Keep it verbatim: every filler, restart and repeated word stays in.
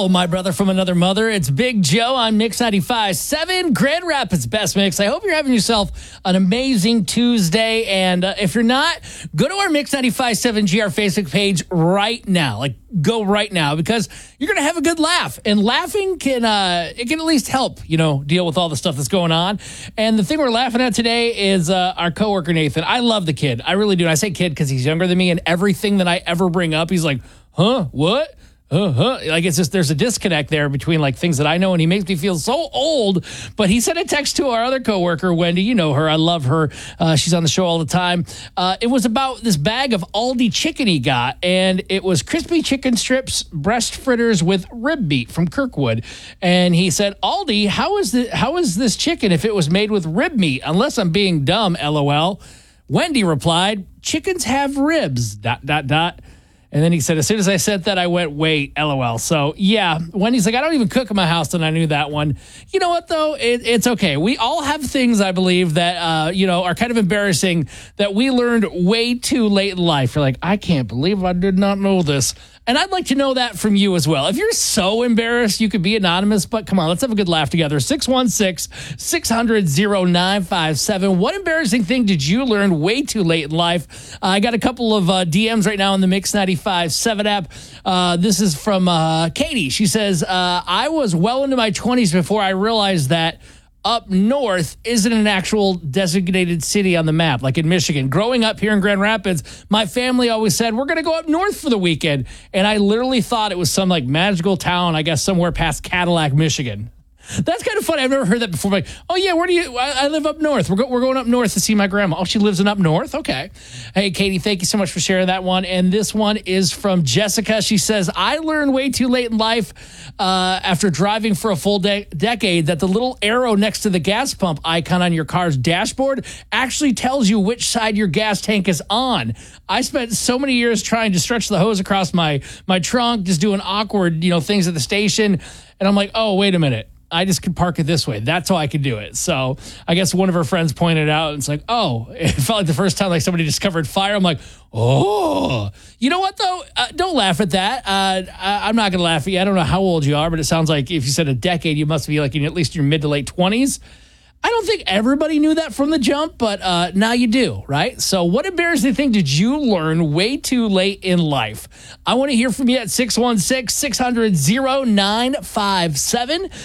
Hello, my brother from another mother. It's Big Joe on Mix ninety-five point seven, Grand Rapids Best Mix. I hope you're having yourself an amazing Tuesday. And uh, if you're not, go to our Mix ninety-five point seven G R Facebook page right now. Like, go right now, because you're going to have a good laugh. And laughing can, uh, it can at least help, you know, deal with all the stuff that's going on. And the thing we're laughing at today is uh, our coworker, Nathan. I love the kid. I really do. And I say kid because he's younger than me, and everything that I ever bring up, he's like, huh, what? Uh-huh. Like, it's just, there's a disconnect there between like things that I know, and he makes me feel so old. But he sent a text to our other coworker, Wendy. You know her. I love her. Uh, she's on the show all the time. Uh, it was about this bag of Aldi chicken he got, and it was crispy chicken strips, breast fritters with rib meat from Kirkwood. And he said, Aldi, how is the how is this chicken if it was made with rib meat? Unless I'm being dumb, LOL. Wendy replied, chickens have ribs, dot, dot, dot. And then he said, as soon as I said that, I went, wait, LOL. So, yeah, Wendy's like, I don't even cook in my house, and I knew that one. You know what, though? It, it's okay. We all have things, I believe, that, uh, you know, are kind of embarrassing that we learned way too late in life. You're like, I can't believe I did not know this. And I'd like to know that from you as well. If you're so embarrassed, you could be anonymous, but come on, let's have a good laugh together. six one six, six hundred, nine five seven. What embarrassing thing did you learn way too late in life? Uh, I got a couple of uh, D Ms right now in the Mix ninety-five point seven app. Uh, this is from uh, Katie. She says, uh, I was well into my twenties before I realized that up north isn't an actual designated city on the map, like in Michigan. Growing up here in Grand Rapids, my family always said, we're going to go up north for the weekend. And I literally thought it was some like magical town, I guess somewhere past Cadillac, Michigan. That's kind of funny. I've never heard that before. Like, oh, yeah, where do you, I, I live up north. We're, go, we're going up north to see my grandma. Oh, she lives in up north? Okay. Hey, Katie, thank you so much for sharing that one. And this one is from Jessica. She says, I learned way too late in life uh, after driving for a full de- decade that the little arrow next to the gas pump icon on your car's dashboard actually tells you which side your gas tank is on. I spent so many years trying to stretch the hose across my, my trunk, just doing awkward, you know, things at the station. And I'm like, oh, wait a minute. I just could park it this way. That's how I could do it. So I guess one of her friends pointed out, and it's like, oh, it felt like the first time like somebody discovered fire. I'm like, oh, you know what though? Uh, don't laugh at that. Uh, I, I'm not going to laugh at you. I don't know how old you are, but it sounds like if you said a decade, you must be like in at least your mid to late twenties. I don't think everybody knew that from the jump, but uh, now you do, right? So what embarrassing thing did you learn way too late in life? I want to hear from you at six one six, six hundred, nine five seven.